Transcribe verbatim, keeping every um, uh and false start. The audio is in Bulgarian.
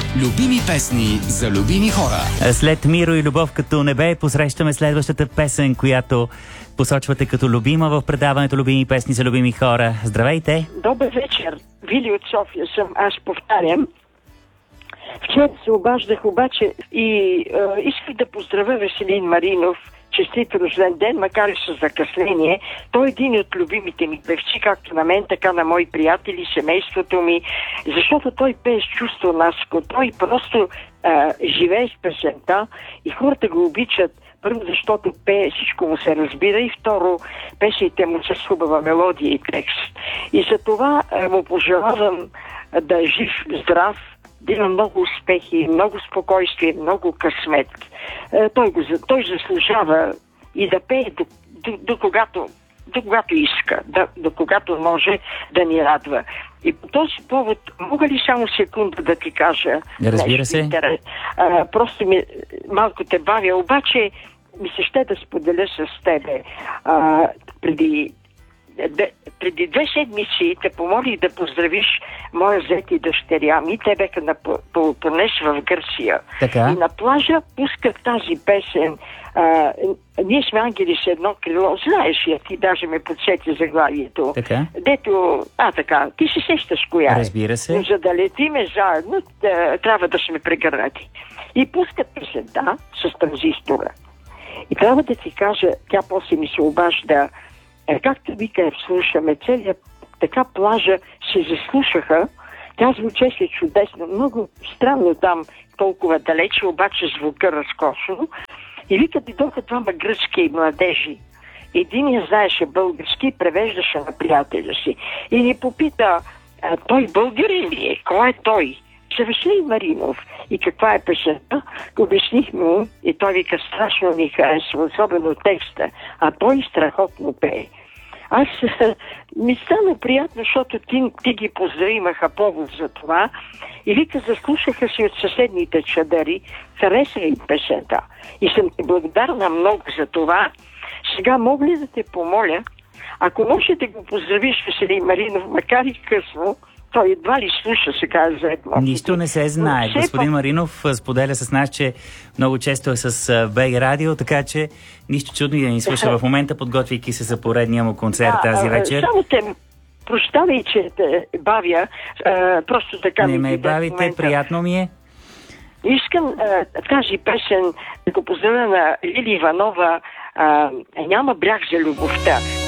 Любими песни за любими хора. След Миро и любов като небе посрещаме следващата песен, която посочвате като любима в предаването Любими песни за любими хора. Здравейте! Добър вечер! Вили от София съм, аз повтарям. Вчера се обаждах обаче и е, исках да поздравя Веселин Маринов. Честит рожден ден, макар и с закъснение. Той е един от любимите ми певци, както на мен, така на мои приятели, семейството ми, защото той пее с чувство наско. Той просто а, живее с песента и хората го обичат. Първо, защото пее, всичко му се разбира, и второ, песните му с хубава мелодия и текст. И за това а, му пожелавам а, да е жив, здрав, да има много успехи, много спокойствие, много късмет. Е, той, го, той заслужава и да пее до, до, до, когато, до когато иска, да, до когато може да ни радва. И по този повод, мога ли само секунда да ти кажа? Разбира се. А, просто ми, малко те бавя, обаче ми се ще да споделя с тебе. А, преди Де, преди две седмици те помолих да поздравиш моя зет и дъщеря ми. Те беха на Пелопонес в Гърция. Така. И на плажа пусках тази песен. А, ние сме ангели с едно крило. Знаеш я, ти даже ме подсети заглавието. Така. Дето, а така, ти се сещаш коя е. Разбира се. Но за да летиме заедно, да, трябва да сме прегърнати. И пускат песента с транзистора. И трябва да ти кажа, тя после ми се обажда. Е, както вика, слушаме целият, така плажа се заслушаха. Тя звучеше чудесно, много странно там, толкова далече, обаче звука разкошно. И вика, дойдоха двама гръцки младежи. Единият знаеше български, превеждаше на приятеля си. И ни попита, а, той българин ли е? Кой е той? Веселин Маринов. И каква е песента? Обяснихме му и той вика, страшно ми харесва, особено текста, а той страхотно пее. Аз ми стана приятно, защото ти, ти ги поздрави, имаха повод за това, и вика, заслушаха си от съседните чадъри, хареса им песента. И съм ти благодарна много за това. Сега мога ли да те помоля, ако може да го поздравиш, Веселин Маринов, макар и късно, той едва ли слуша сега заедно. Нищо не се знае. Но, Господин па... Маринов споделя с нас, че много често е с БГ Радио, така че нищо чудно и да ни слуша в момента, подготвяйки се за поредния му концерт а, тази вечер. Само те прощавай, че те бавя. А, просто така не ми ме бавите, приятно ми е. Искам а, тази песен да го поздравя на Лили Иванова, а, няма бряг за любовта.